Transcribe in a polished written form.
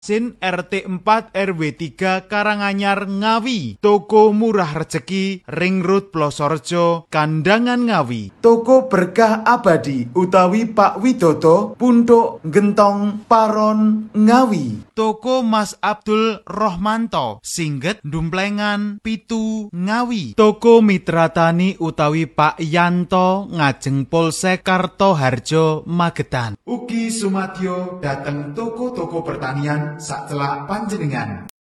Sin RT 4 RW 3 Karanganyar Ngawi. Toko Murah Rejeki Ring Road Plosorejo Kandangan Ngawi. Toko Berkah Abadi utawi Pak Widodo Punduk Gentong Paron Ngawi. Toko Mas Abdul Rohmanto Singget Dumplengan Pitu Ngawi. Toko Mitra Tani utawi Pak Yanto ngajeng Polsek Kartoharjo Magetan. Ugi sumadyo dateng toko-toko pertanian sacelak panjenengan.